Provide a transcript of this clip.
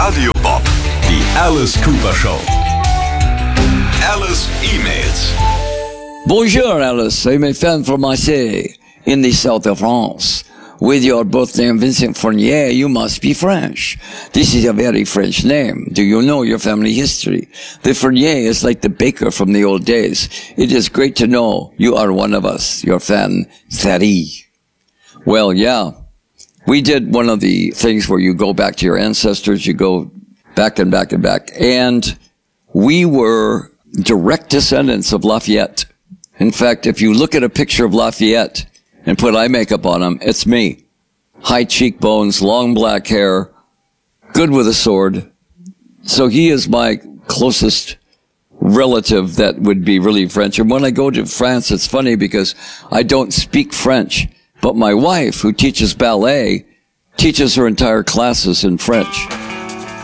Radio Bob, die Alice Cooper Show. Alice E-Mails. Bonjour, Alice. I'm a fan from Marseille, in the south of France. With your birth name Vincent Fournier, you must be French. This is a very French name. Do you know your family history? The Fournier is like the baker from the old days. It is great to know you are one of us, your fan, Thierry. Well, yeah. We did one of the things where you go back to your ancestors, you go back and back and back. And we were direct descendants of Lafayette. In fact, if you look at a picture of Lafayette and put eye makeup on him, it's me. High cheekbones, long black hair, good with a sword. So he is my closest relative that would be really French. And when I go to France, it's funny because I don't speak French. But my wife, who teaches ballet, teaches her entire classes in French.